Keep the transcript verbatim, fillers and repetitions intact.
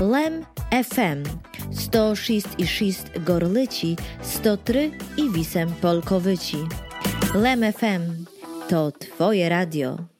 Lem ef em sto šest i šest Gorlici, sto trzy i osiem Polkowici. Lem ef em to Twoje radio.